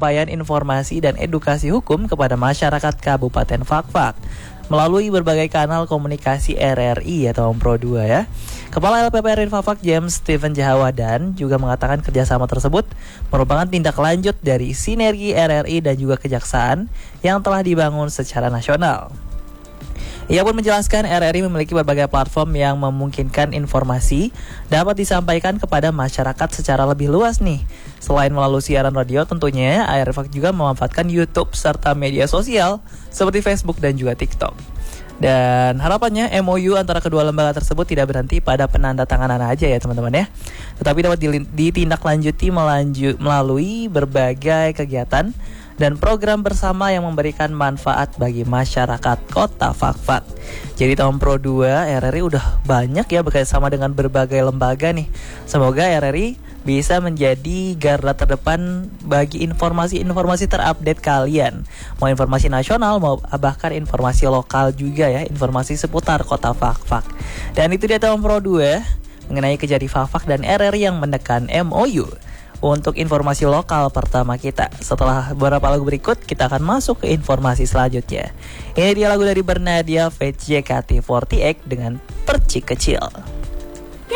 penyampaian informasi dan edukasi hukum kepada masyarakat Kabupaten Fakfak melalui berbagai kanal komunikasi RRI atau Pro 2 ya. Kepala LPPRI Fakfak James Stephen Jahawadan juga mengatakan kerjasama tersebut merupakan tindak lanjut dari sinergi RRI dan juga Kejaksaan yang telah dibangun secara nasional. Ia pun menjelaskan RRI memiliki berbagai platform yang memungkinkan informasi dapat disampaikan kepada masyarakat secara lebih luas nih. Selain melalui siaran radio tentunya, RRI juga memanfaatkan YouTube serta media sosial seperti Facebook dan juga TikTok. Dan harapannya MOU antara kedua lembaga tersebut tidak berhenti pada penandatanganan aja ya teman-teman ya, tetapi dapat ditindaklanjuti melalui berbagai kegiatan dan program bersama yang memberikan manfaat bagi masyarakat Kota Fakfak. Jadi tahun Pro 2 RRI udah banyak ya bekerjasama dengan berbagai lembaga nih. Semoga RRI bisa menjadi garda terdepan bagi informasi-informasi terupdate kalian. Mau informasi nasional, mau bahkan informasi lokal juga ya, informasi seputar Kota Fakfak. Dan itu dia tahun Pro 2 mengenai Kejari Fakfak dan RRI yang menekan MOU. Untuk informasi lokal pertama kita. Setelah beberapa lagu berikut, kita akan masuk ke informasi selanjutnya. Ini dia lagu dari Bernadia Feat JKT48 dengan Percik Kecil.